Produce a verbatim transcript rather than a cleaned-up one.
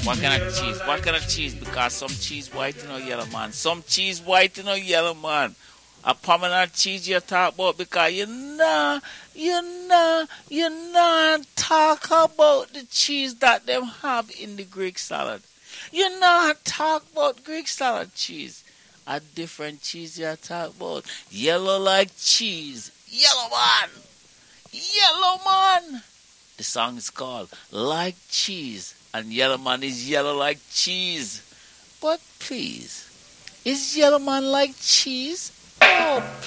What kind of cheese? What kind of cheese? Because some cheese white in a yellow man. Some cheese white in a yellow man. A permanent cheese you talk about because you know, you know, you know talk about the cheese that them have in the Greek salad. You know talk about Greek salad cheese. A different cheese you talk about. Yellow like cheese. Yellow man. Yellow man. The song is called Like Cheese. And Yellow Man is yellow like cheese. But please, is Yellow Man like cheese? Oh,